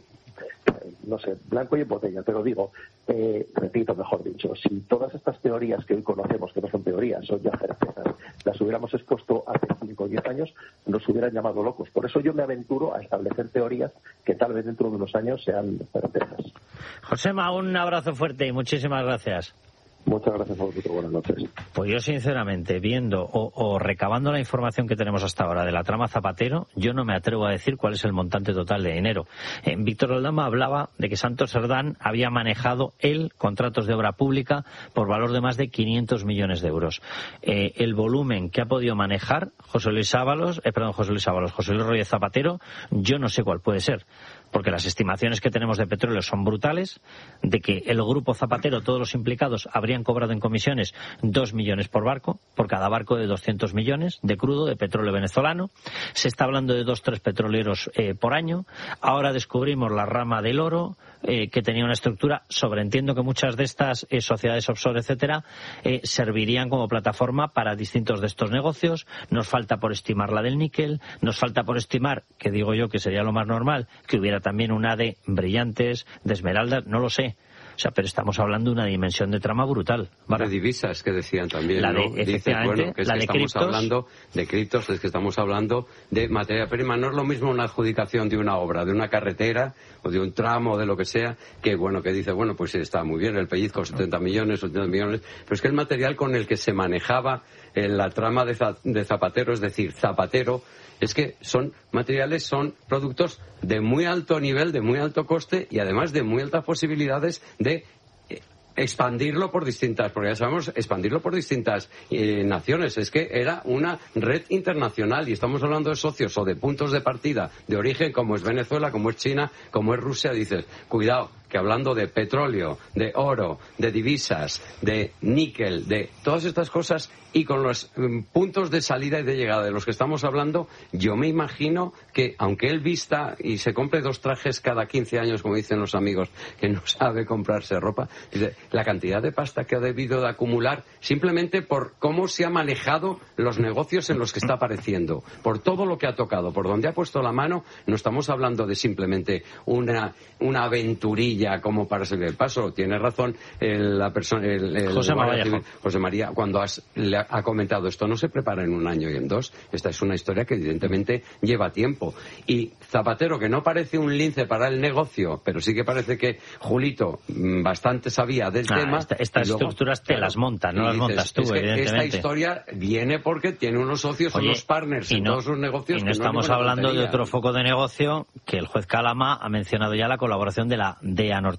no sé, blanco y en botella, pero digo, repito, mejor dicho, si todas estas teorías que hoy conocemos, que no son teorías, son ya certezas, las hubiéramos expuesto hace 5 o 10 años, nos hubieran llamado locos. Por eso yo me aventuro a establecer teorías que tal vez dentro de unos años sean certezas. Josema, un abrazo fuerte y muchísimas gracias. Muchas gracias a vosotros, buenas noches. Pues yo, sinceramente, viendo o recabando la información que tenemos hasta ahora de la trama Zapatero, yo no me atrevo a decir cuál es el montante total de dinero. Víctor Aldama hablaba de que Santos Cerdán había manejado contratos de obra pública por valor de más de 500 millones de euros. El volumen que ha podido manejar José Luis Rodríguez Zapatero, yo no sé cuál puede ser, porque las estimaciones que tenemos de petróleo son brutales, de que el grupo Zapatero, todos los implicados, habrían cobrado en comisiones 2 millones por barco, por cada barco de 200 millones de crudo, de petróleo venezolano. Se está hablando de 2-3 petroleros por año. Ahora descubrimos la rama del oro, que tenía una estructura. Sobreentiendo que muchas de estas sociedades offshore, etcétera, servirían como plataforma para distintos de estos negocios. Nos falta por estimar la del níquel, nos falta por estimar, que digo yo que sería lo más normal, que hubiera también una de brillantes, de esmeraldas, no lo sé. O sea, pero estamos hablando de una dimensión de trama brutal. ¿Vale? De divisas, que decían también, ¿no? Dices, bueno, que es que estamos hablando de criptos, es que estamos hablando de materia prima. No es lo mismo una adjudicación de una obra, de una carretera o de un tramo o de lo que sea, que bueno, que dice, bueno, pues está muy bien el pellizco, 70 millones, 80 millones, pero es que el material con el que se manejaba la trama de Zapatero, es decir, Zapatero, es que son productos de muy alto nivel, de muy alto coste y además de muy altas posibilidades de expandirlo por distintas, porque ya sabemos, expandirlo por distintas naciones. Es que era una red internacional y estamos hablando de socios o de puntos de partida de origen como es Venezuela, como es China, como es Rusia. Dices, cuidado, que hablando de petróleo, de oro, de divisas, de níquel, de todas estas cosas y con los puntos de salida y de llegada de los que estamos hablando, yo me imagino que aunque él vista y se compre 2 trajes cada 15 años, como dicen los amigos, que no sabe comprarse ropa, dice, la cantidad de pasta que ha debido de acumular simplemente por cómo se ha manejado los negocios en los que está apareciendo, por todo lo que ha tocado, por donde ha puesto la mano. No estamos hablando de simplemente una aventurilla ya como para seguir el paso. Tiene razón la persona, José María, cuando le ha comentado esto no se prepara en un año y en dos. Esta es una historia que evidentemente lleva tiempo. Y Zapatero, que no parece un lince para el negocio, pero sí que parece que Julito bastante sabía del tema. Estas estructuras te las montan, no las montas tú, evidentemente. Esta historia viene porque tiene unos socios, unos partners en todos sus negocios. Y no estamos hablando de otro foco de negocio, que el juez Calama ha mencionado ya la colaboración de la DEA norteamericana